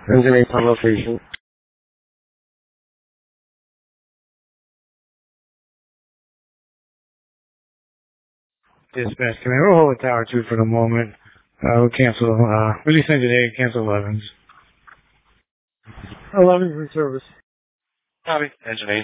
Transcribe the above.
Engine 8 on location. Dispatch command. We'll hold Tower 2 for the moment. We'll cancel, release engine 8, cancel 11s. 11's in service. Copy. Engine 8.